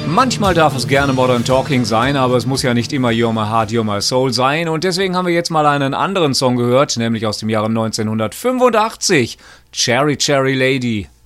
Manchmal darf es gerne Modern Talking sein, aber es muss ja nicht immer You're My Heart, You're My Soul sein. Und deswegen haben wir jetzt mal einen anderen Song gehört, nämlich aus dem Jahre 1985. Cherry Cherry Lady.